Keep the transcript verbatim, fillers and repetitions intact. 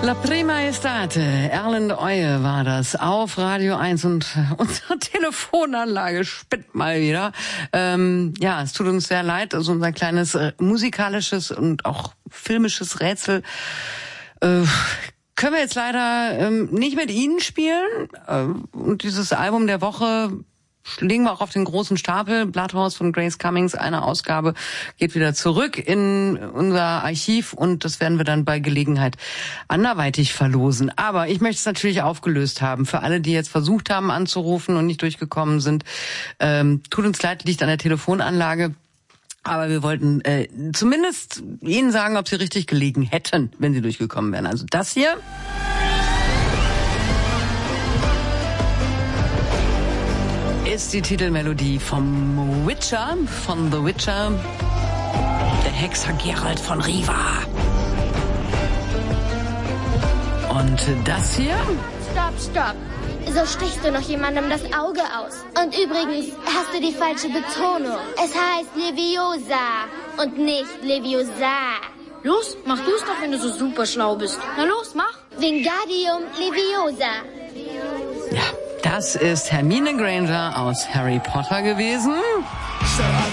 La Prima Estate, Erlend Oye war das auf Radio eins und unsere Telefonanlage spinnt mal wieder. Ähm, ja, es tut uns sehr leid, also unser kleines äh, musikalisches und auch filmisches Rätsel äh, können wir jetzt leider ähm, nicht mit Ihnen spielen. Äh, und dieses Album der Woche legen wir auch auf den großen Stapel. Bloodhouse von Grace Cummings, eine Ausgabe, geht wieder zurück in unser Archiv und das werden wir dann bei Gelegenheit anderweitig verlosen. Aber ich möchte es natürlich aufgelöst haben. Für alle, die jetzt versucht haben anzurufen und nicht durchgekommen sind, ähm, tut uns leid, liegt an der Telefonanlage. Aber wir wollten äh, zumindest Ihnen sagen, ob Sie richtig gelegen hätten, wenn Sie durchgekommen wären. Also das hier ist die Titelmelodie vom Witcher, von The Witcher, der Hexer Geralt von Riva. Und das hier? Stopp, stopp. So stichst du noch jemandem das Auge aus. Und übrigens hast du die falsche Betonung. Es heißt Leviosa und nicht Leviosa. Los, mach du's doch, wenn du so super schlau bist. Na los, mach. Wingardium Leviosa. Ja. Das ist Hermine Granger aus Harry Potter gewesen.